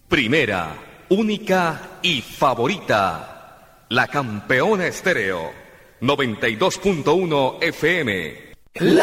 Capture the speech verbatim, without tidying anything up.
Primera, única y favorita. La Campeona Estéreo. noventa y dos punto uno F M. La